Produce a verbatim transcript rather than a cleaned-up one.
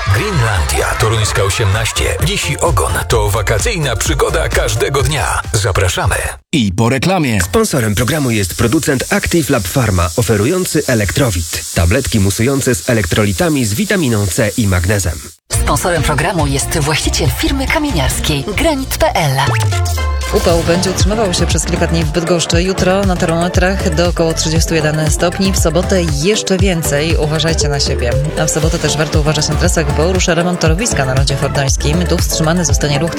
Greenlandia Toruńska osiemnaście. Wisi ogon to wakacyjna przygoda każdego dnia. Zapraszamy. I po reklamie. Sponsorem programu jest producent Active Lab Pharma, oferujący Elektrowit. Tabletki musujące z elektrolitami z witaminą C i magnezem. Sponsorem programu jest właściciel firmy kamieniarskiej Granit kropka p l. Upał będzie utrzymywał się przez kilka dni w Bydgoszczy. Jutro na termometrach do około trzydziestu jeden stopni. W sobotę jeszcze więcej. Uważajcie na siebie. A w sobotę też warto uważać na trasach, bo rusza remont torowiska na rondzie fordońskim. Tu wstrzymany zostanie ruch